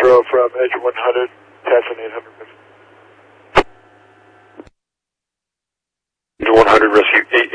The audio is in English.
Metro from Edge 100, passing 800. 100, rescue 8